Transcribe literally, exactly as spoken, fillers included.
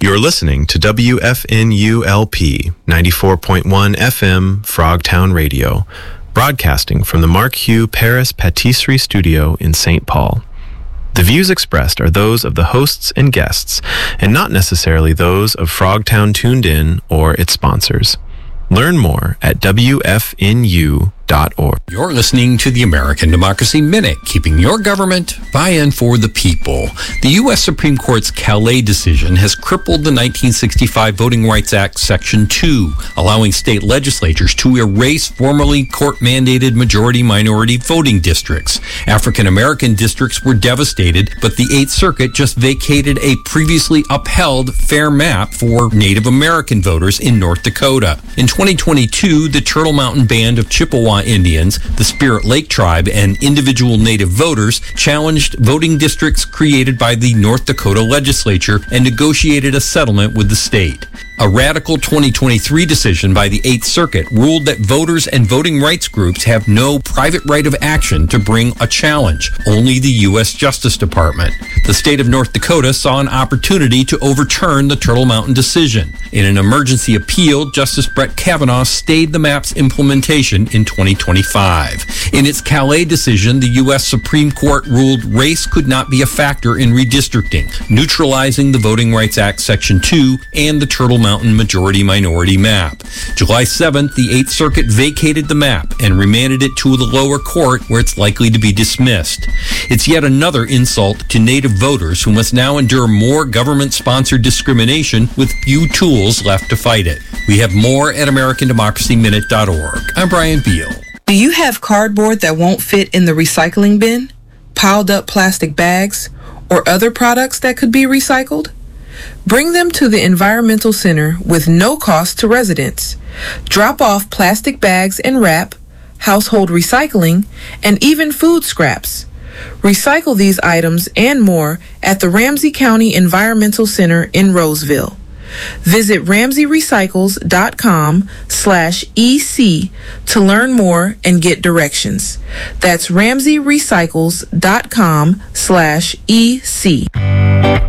You're listening to W F N U L P ninety-four point one F M Frogtown Radio, broadcasting from the Mark Hugh Paris Patisserie Studio in Saint Paul. The views expressed are those of the hosts and guests, and not necessarily those of Frogtown Tuned In or its sponsors. Learn more at W F N U dot org. You're listening to the American Democracy Minute, keeping your government buy-in for the people. The U S Supreme Court's Calais decision has crippled the nineteen sixty-five Voting Rights Act Section two, allowing state legislatures to erase formerly court-mandated majority-minority voting districts. African-American districts were devastated, but the Eighth Circuit just vacated a previously upheld fair map for Native American voters in North Dakota. In twenty twenty-two, the Turtle Mountain Band of Chippewa Indians, the Spirit Lake Tribe, and individual Native voters challenged voting districts created by the North Dakota legislature and negotiated a settlement with the state. A radical twenty twenty-three decision by the Eighth Circuit ruled that voters and voting rights groups have no private right of action to bring a challenge, only the U S Justice Department. The state of North Dakota saw an opportunity to overturn the Turtle Mountain decision. In an emergency appeal, Justice Brett Kavanaugh stayed the map's implementation in twenty twenty-five. In its Calais decision, the U S Supreme Court ruled race could not be a factor in redistricting, neutralizing the Voting Rights Act Section two and the Turtle Mountain majority-minority map. July seventh, the Eighth Circuit vacated the map and remanded it to the lower court where it's likely to be dismissed. It's yet another insult to Native voters who must now endure more government-sponsored discrimination with few tools left to fight it. We have more at American Democracy Minute dot org. I'm Brian Beal. Do you have cardboard that won't fit in the recycling bin, piled up plastic bags, or other products that could be recycled? Bring them to the Environmental Center with no cost to residents. Drop off plastic bags and wrap, household recycling, and even food scraps. Recycle these items and more at the Ramsey County Environmental Center in Roseville. Visit ramsey recycles dot com slash E C to learn more and get directions. That's ramsey recycles dot com slash E C.